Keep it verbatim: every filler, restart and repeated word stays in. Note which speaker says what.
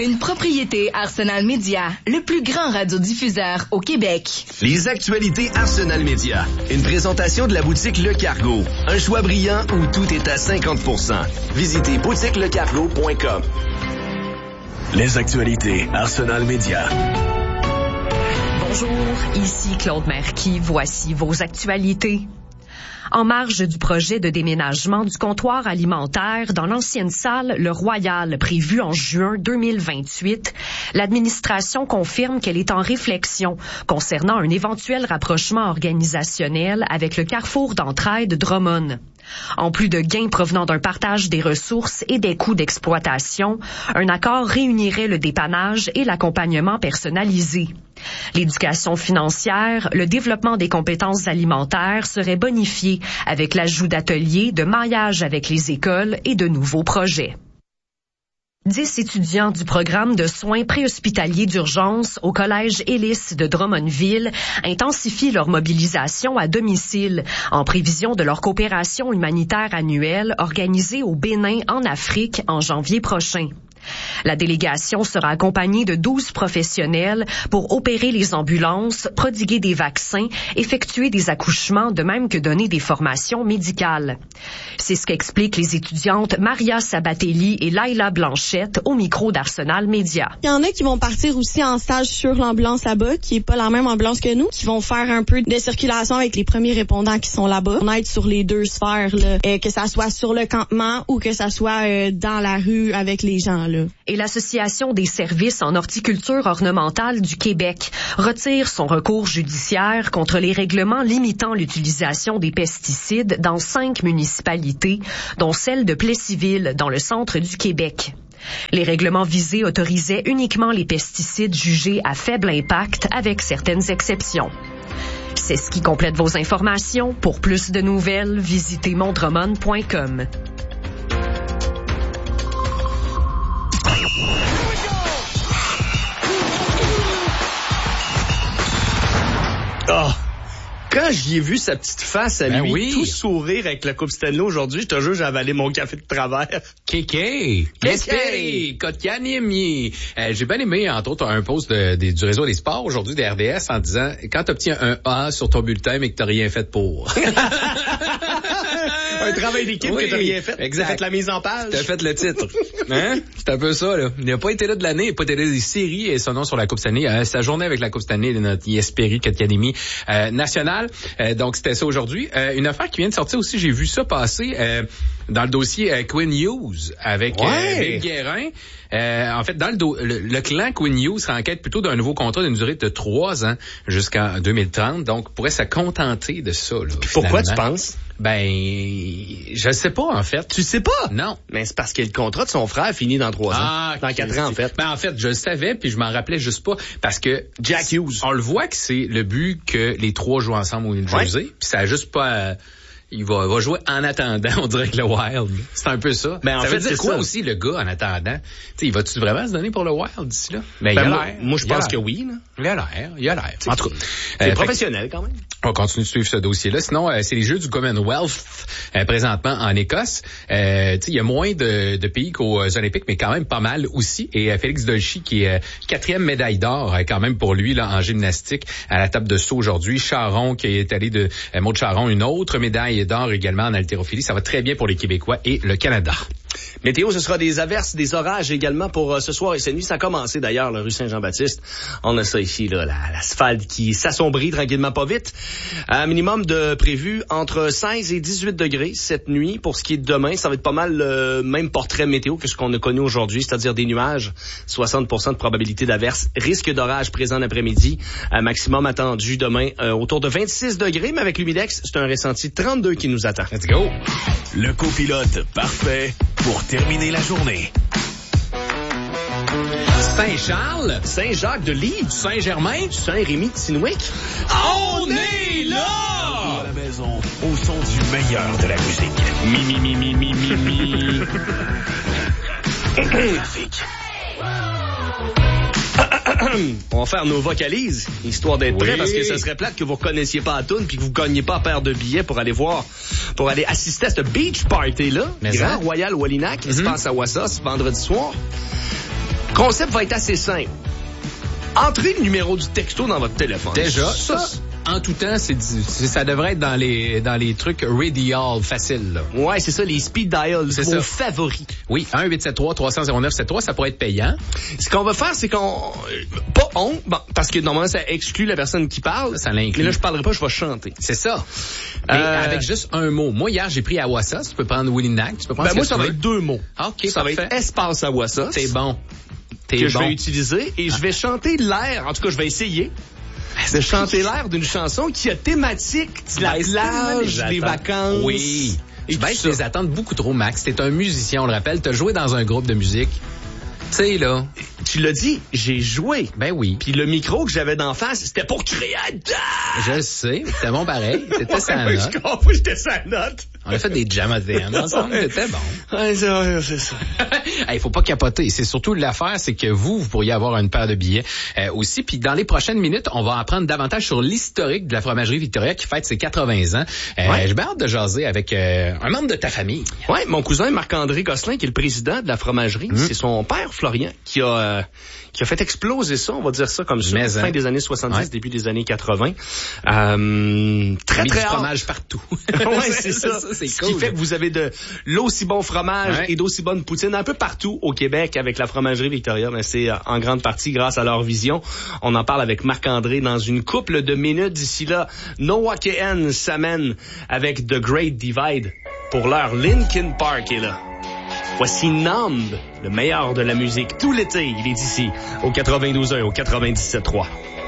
Speaker 1: Une propriété Arsenal Média, le plus grand radiodiffuseur au Québec.
Speaker 2: Les actualités Arsenal Média. Une présentation de la boutique Le Cargo. Un choix brillant où tout est à cinquante pour cent. Visitez boutique le cargo point com. Les actualités Arsenal Média.
Speaker 3: Bonjour, ici Claude Merqui. Voici vos actualités. En marge du projet de déménagement du comptoir alimentaire dans l'ancienne salle Le Royal prévu en juin deux mille vingt-huit, l'administration confirme qu'elle est en réflexion concernant un éventuel rapprochement organisationnel avec le Carrefour d'entraide Drummond. En plus de gains provenant d'un partage des ressources et des coûts d'exploitation, un accord réunirait le dépannage et l'accompagnement personnalisé. L'éducation financière, le développement des compétences alimentaires seraient bonifiés avec l'ajout d'ateliers, de maillage avec les écoles et de nouveaux projets. Dix étudiants du programme de soins préhospitaliers d'urgence au Collège Ellis de Drummondville intensifient leur mobilisation à domicile en prévision de leur coopération humanitaire annuelle organisée au Bénin en Afrique en janvier prochain. La délégation sera accompagnée de douze professionnels pour opérer les ambulances, prodiguer des vaccins, effectuer des accouchements, de même que donner des formations médicales. C'est ce qu'expliquent les étudiantes Maria Sabatelli et Laila Blanchette au micro d'Arsenal Média.
Speaker 4: Il y en a qui vont partir aussi en stage sur l'ambulance là-bas, qui est pas la même ambulance que nous, qui vont faire un peu de circulation avec les premiers répondants qui sont là-bas. On aide sur les deux sphères, là, euh, que ça soit sur le campement ou que ça soit euh, dans la rue avec les gens, là.
Speaker 3: Et l'Association des services en horticulture ornementale du Québec retire son recours judiciaire contre les règlements limitant l'utilisation des pesticides dans cinq municipalités, dont celle de Plessisville, dans le centre du Québec. Les règlements visés autorisaient uniquement les pesticides jugés à faible impact, avec certaines exceptions. C'est ce qui complète vos informations. Pour plus de nouvelles, visitez mondromon point com.
Speaker 5: Oh, quand j'y ai vu sa petite face à
Speaker 6: ben
Speaker 5: lui,
Speaker 6: oui.
Speaker 5: tout sourire avec la Coupe Stanley aujourd'hui, je te jure, j'ai avalé mon café de travers.
Speaker 6: Kéké! Kéké! Kotkaniemi! Euh, j'ai bien aimé, entre autres, un post de, de, du réseau des sports aujourd'hui, des R D S, en disant, quand t'obtiens un A sur ton bulletin, mais que t'as rien fait pour.
Speaker 5: Un travail d'équipe oui, que t'as rien fait.
Speaker 6: Exact.
Speaker 5: T'as fait la mise en page.
Speaker 6: T'as fait le titre. Hein? C'est un peu ça, là. Il n'a pas été là de l'année, il n'a pas été là des séries et son nom sur la Coupe Stanley. Euh, sa journée avec la Coupe Stanley de notre Yesperi Kotkaniemi euh, nationale. Euh, donc, c'était ça aujourd'hui. Euh, une affaire qui vient de sortir aussi, j'ai vu ça passer euh, dans le dossier euh, Quinn Hughes avec
Speaker 5: ouais.
Speaker 6: euh, Bill Guérin. Euh, en fait, dans le, do- le, le clan Quinn Hughes sera en quête plutôt d'un nouveau contrat d'une durée de trois ans jusqu'en deux mille trente. Donc, pourrait se contenter de ça. Là,
Speaker 5: pourquoi tu penses?
Speaker 6: Ben, je sais pas, en fait.
Speaker 5: Tu sais pas?
Speaker 6: Non.
Speaker 5: Mais c'est parce que le contrat de son frère finit dans trois
Speaker 6: ah,
Speaker 5: ans. Dans quatre ans, en fait.
Speaker 6: Ben, en fait, je le savais, puis je m'en rappelais juste pas. Parce que
Speaker 5: Jack Hughes,
Speaker 6: on le voit que c'est le but que les trois jouent ensemble au New Jersey. Ouais. Puis ça a juste pas... Euh, il va, va jouer en attendant, on dirait que le Wild. C'est un peu ça. Ben, en ça fait, veut dire quoi ça. Aussi, le gars, en attendant? T'sais, il va-tu vraiment se donner pour le Wild d'ici là?
Speaker 5: Ben, ben il a moi, l'air. Moi, je pense que oui. Là.
Speaker 6: Il a l'air. Il a l'air.
Speaker 5: En tout cas, c'est euh, professionnel quand même.
Speaker 6: On va continuer de suivre ce dossier-là. Sinon, euh, c'est les Jeux du Commonwealth euh, présentement en Écosse. Euh, il y a moins de, de pays qu'aux Olympiques, mais quand même pas mal aussi. Et euh, Félix Dolchi, qui est euh, quatrième médaille d'or euh, quand même pour lui là en gymnastique à la table de saut aujourd'hui. Charon, qui est allé de euh, Maud Charon, une autre médaille d'or également en haltérophilie. Ça va très bien pour les Québécois et le Canada.
Speaker 5: Météo, ce sera des averses, des orages également pour euh, ce soir et cette nuit. Ça a commencé d'ailleurs, la rue Saint-Jean-Baptiste. On a ça ici, là, la, l'asphalte qui s'assombrit tranquillement pas vite. Un minimum de prévu entre seize et dix-huit degrés cette nuit. Pour ce qui est de demain, ça va être pas mal le même portrait météo que ce qu'on a connu aujourd'hui, c'est-à-dire des nuages, soixante pour cent de probabilité d'averse, risque d'orage présent l'après-midi. Un maximum attendu demain euh, autour de vingt-six degrés, mais avec l'humidex, c'est un ressenti trente-deux qui nous attend.
Speaker 6: Let's go!
Speaker 2: Le copilote parfait pour terminer la journée.
Speaker 6: Saint-Charles,
Speaker 5: Saint-Jacques de Livre,
Speaker 6: Saint-Germain,
Speaker 5: Saint-Rémy de Sinwick.
Speaker 6: On est là!
Speaker 2: À la maison, au son du meilleur de la musique.
Speaker 5: Mi, mi, mi, mi, mi, mi, mi.
Speaker 2: Trafic.
Speaker 5: On va faire nos vocalises, histoire d'être
Speaker 6: oui.
Speaker 5: prêts, parce que ce serait plate que vous reconnaissiez pas la toune puis que vous gagniez pas à paire de billets pour aller voir, pour aller assister à ce beach party-là.
Speaker 6: Mais
Speaker 5: Grand
Speaker 6: ça?
Speaker 5: Royal Wallinac, qui mm-hmm. se passe à Wassas vendredi soir. Le concept va être assez simple. Entrez le numéro du texto dans votre téléphone.
Speaker 6: Déjà,
Speaker 5: ça,
Speaker 6: ça en tout temps, c'est, c'est ça devrait être dans les dans les trucs radial faciles, là.
Speaker 5: Ouais, c'est ça, les speed dials,
Speaker 6: c'est
Speaker 5: vos
Speaker 6: ça.
Speaker 5: favoris.
Speaker 6: Oui, un huit sept trois trois zéro zéro neuf sept trois, ça pourrait être payant.
Speaker 5: Ce qu'on va faire, c'est qu'on... Pas on, bon, parce que normalement, ça exclut la personne qui parle.
Speaker 6: Ça, ça l'inclut.
Speaker 5: Mais là, je parlerai pas, je vais chanter.
Speaker 6: C'est ça. Mais
Speaker 5: Euh,
Speaker 6: avec juste un mot. Moi, hier, j'ai pris Awassa. Tu peux prendre Willingnag. Tu peux prendre
Speaker 5: Ben
Speaker 6: ce
Speaker 5: moi,
Speaker 6: que
Speaker 5: ça
Speaker 6: tu
Speaker 5: va
Speaker 6: veux.
Speaker 5: être deux mots.
Speaker 6: Ah, OK,
Speaker 5: Ça
Speaker 6: parfait.
Speaker 5: va être espace Awassa.
Speaker 6: T'es bon. T'es
Speaker 5: que
Speaker 6: bon.
Speaker 5: je vais utiliser et je vais chanter l'air. En tout cas, je vais essayer de chanter l'air d'une chanson qui a thématique de la
Speaker 6: Baisse
Speaker 5: plage,
Speaker 6: tellement les
Speaker 5: des
Speaker 6: attentes.
Speaker 5: vacances.
Speaker 6: Oui.
Speaker 5: Et
Speaker 6: Tu
Speaker 5: tout
Speaker 6: baisses
Speaker 5: ça.
Speaker 6: les attentes beaucoup trop, Max. T'es un musicien, on le rappelle. T'as joué dans un groupe de musique. Tu sais, là.
Speaker 5: Tu l'as dit, j'ai joué.
Speaker 6: Ben oui.
Speaker 5: Puis le micro que j'avais d'en face, c'était pour créer un...
Speaker 6: Je le sais. C'était bon pareil. T'étais sa
Speaker 5: Ouais,
Speaker 6: note.
Speaker 5: je comprends, j'étais sa note.
Speaker 6: On a fait des jam ensemble. C'était bon.
Speaker 5: Ouais, c'est vrai, c'est ça.
Speaker 6: Il faut pas capoter. C'est surtout l'affaire, c'est que vous, vous pourriez avoir une paire de billets euh, aussi. Puis dans les prochaines minutes, on va apprendre davantage sur l'historique de la fromagerie Victoria qui fête ses quatre-vingts ans. Euh,
Speaker 5: Ouais.
Speaker 6: J'ai bien hâte de jaser avec euh, un membre de ta famille.
Speaker 5: Ouais, mon cousin Marc-André Gosselin, qui est le président de la fromagerie,
Speaker 6: Mmh.
Speaker 5: c'est son père Florian qui a euh, qui a fait exploser ça, on va dire ça comme ça,
Speaker 6: Mais,
Speaker 5: fin
Speaker 6: hein.
Speaker 5: des années soixante-dix,
Speaker 6: Ouais.
Speaker 5: début des années quatre-vingts. Euh, très
Speaker 6: Mis
Speaker 5: très
Speaker 6: du
Speaker 5: hâte.
Speaker 6: fromage partout.
Speaker 5: Ouais, c'est ça.
Speaker 6: c'est
Speaker 5: Ce
Speaker 6: cool.
Speaker 5: qui fait que vous avez de l'aussi bon fromage
Speaker 6: Ouais.
Speaker 5: et d'aussi bonne poutine un peu partout au Québec avec la fromagerie Victoria, mais c'est euh, en grande partie grâce à leur vision. On en parle avec Marc-André dans une couple de minutes. D'ici là, Noah Kehen s'amène avec The Great Divide. Pour l'heure, Linkin Park est là. Voici Numb, le meilleur de la musique tout l'été. Il est ici au quatre-vingt-douze un, au quatre-vingt-dix-sept trois.